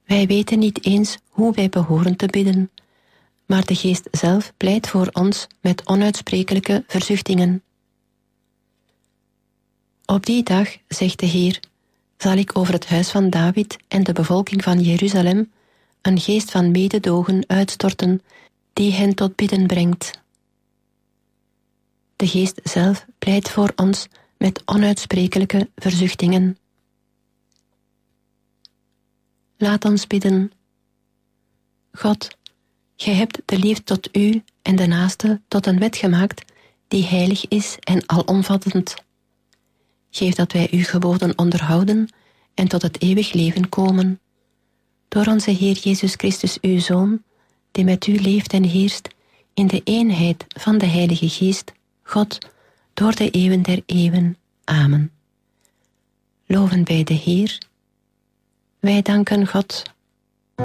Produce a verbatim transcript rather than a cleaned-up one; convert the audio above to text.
Wij weten niet eens hoe wij behoren te bidden, maar de Geest zelf pleit voor ons met onuitsprekelijke verzuchtingen. Op die dag, zegt de Heer, zal ik over het huis van David en de bevolking van Jeruzalem een geest van mededogen uitstorten, die hen tot bidden brengt. De Geest zelf pleit voor ons met onuitsprekelijke verzuchtingen. Laat ons bidden. God, gij hebt de liefde tot u en de naaste tot een wet gemaakt die heilig is en alomvattend. Geef dat wij uw geboden onderhouden en tot het eeuwig leven komen. Door onze Heer Jezus Christus, uw Zoon, die met u leeft en heerst in de eenheid van de Heilige Geest, God, door de eeuwen der eeuwen. Amen. Loven wij de Heer. Wij danken God.